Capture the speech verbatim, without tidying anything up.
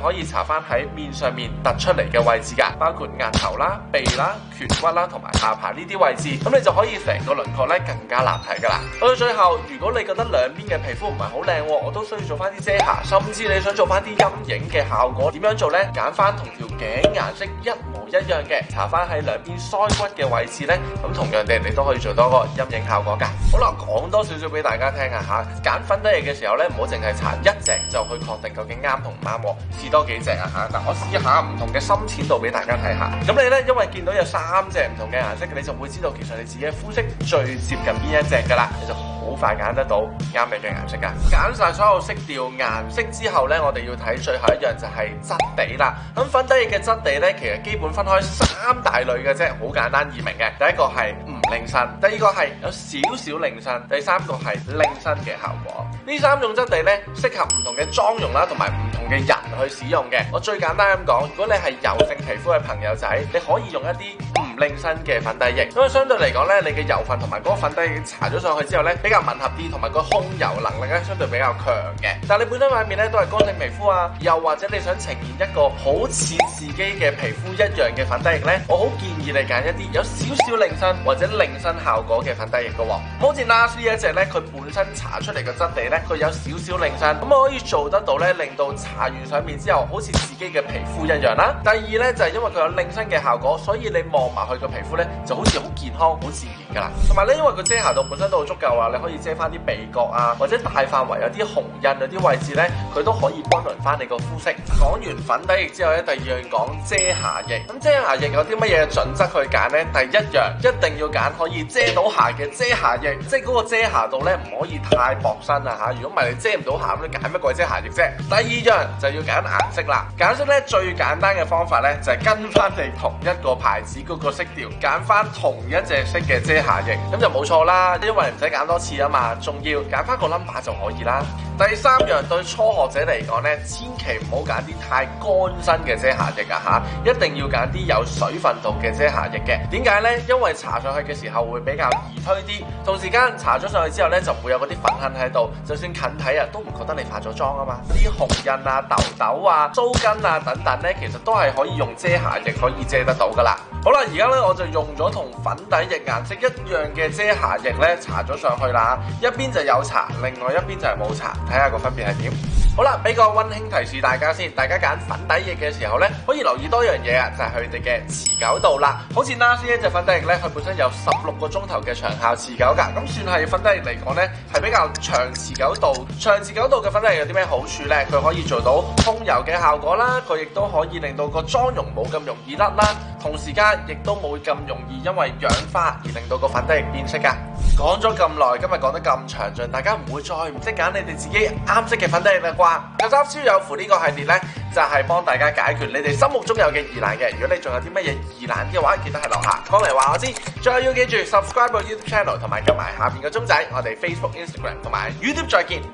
可以搽翻喺面上面突出嚟嘅位置㗎，包括額頭啦、鼻啦、顴骨啦同埋下巴呢啲位置，咁你就可以成個輪廓咧更加立體㗎啦。到到最後，如果你覺得兩邊嘅皮膚唔係好靚，我都需要做翻啲遮瑕，甚至你想做翻啲陰影嘅效果，點樣做呢？揀翻同條頸顏色一模一樣嘅，搽翻喺兩邊腮骨嘅位置呢，咁同樣地你都可以做到個陰影效果㗎。好啦，講多少少俾大家聽啊嚇，揀粉底液嘅時候呢，唔好淨係搽一隻就去確定究竟啱同唔啱喎，試多幾隻啊嚇。嗱，我試下唔同嘅深淺度俾大家睇下。咁你呢，因為見到有三隻唔同嘅顏色，你就會知道其實你自己嘅膚色最接近邊一隻㗎啦，你就好快揀得到啱你嘅顏色㗎。揀晒所有色調顏色之後呢，我哋要睇最後一樣就係質地啦。咁粉底液嘅質地呢，其實基本分開三大類嘅啫，好簡單易明嘅。第一個係唔擰身，第二個係有少少擰身，第三個係擰身嘅效果。呢三種質地呢，適合唔同嘅妝容啦，同埋唔同嘅人去使用嘅。我最簡單咁講，如果你係油性皮膚嘅朋友仔，你可以用一啲唔擰身嘅粉底液，因為相對嚟講呢，你嘅油分同埋嗰個粉底液搽咗上去之後呢，比較吻合啲，同埋個控油能力咧相對比較強嘅。但係你本身塊面咧都係乾性皮膚啊，又或者你想呈現一個好似自己嘅皮膚一樣嘅粉底液呢，我好建議你揀一啲有少少擰身或者擰身效果嘅粉底液嘅喎。好似 NARS 呢一隻呢，佢本身搽出嚟嘅質地呢，佢有少少擰身，咁我可以做得到呢，令到搽完上面之後好似自己嘅皮膚一樣啦。第二呢，就係因為佢有擰身嘅效果，所以你望埋佢個皮膚呢就好似好健康、好自然㗎啦。同埋呢，因為佢遮瑕度本身都好足夠啊，你可以遮翻啲鼻角啊，或者大範圍有啲紅印嗰啲位置呢，佢都可以均勻翻你個膚色。講完粉底液之後呢，第二樣講遮瑕液。咁遮瑕液有啲乜嘢準則去揀呢？第一樣一定要揀可以遮到瑕嘅遮瑕液，即係嗰個遮瑕度呢唔可以太薄身啊嚇。如果唔係你遮唔到瑕，咁你揀乜鬼遮瑕液啫？第二樣就要揀顏色啦。揀色呢最簡單嘅方法呢，就係跟翻你同一個牌子嗰個色調，揀翻同一隻色嘅遮瑕液，咁就冇錯啦。因為唔使揀多次啊嘛，仲要揀翻個 number 就可以啦。第三樣對初學者嚟講呢，千祈唔好揀啲太乾身嘅遮瑕液啊嚇，一定要揀啲有水分度嘅遮瑕液嘅。點解呢？因為搽上去嘅時候會比較易推啲，同時間搽咗上去之後呢，就唔會有嗰啲粉痕喺度，就算近睇啊都唔覺得你化咗妝啊嘛。啲紅印啊、痘痘啊、鬚根啊等等呢，其實都係可以用遮瑕液可以遮得到噶啦。好啦，而家呢，我就用咗同粉底液顏色一樣嘅遮瑕液呢，搽咗上去啦，一邊就有搽，另外一邊就係冇搽，睇下個分別係點。好啦，俾個溫馨提示大家先，大家揀粉底液嘅時候呢，可以留意多樣嘢啊，就係佢哋嘅持久度啦。好似 NARS 呢隻粉底液呢，佢本身有十六個鐘頭嘅長效持久㗎，咁算係粉底液嚟講呢，係比較長持久度。長持久度嘅粉底液有啲咩好處呢？佢可以做到控油嘅效果啦，佢亦都可以令到個妝容冇咁容易甩啦，同時間亦都冇咁容易因為氧化而令到個粉底液變色㗎。講咗咁耐，今日講得咁詳盡，大家唔會再唔識揀你哋自己啱色嘅粉底液啦啩？有三超有符呢個系列呢，就係幫大家解決你哋心目中有嘅疑難嘅。如果你仲有啲乜嘢疑難嘅話，記得喺樓下講嚟話我知。最後要記住 subscribe 個 YouTube channel 同埋撳埋下邊個鐘仔，我哋 Facebook、Instagram 同埋 YouTube 再見。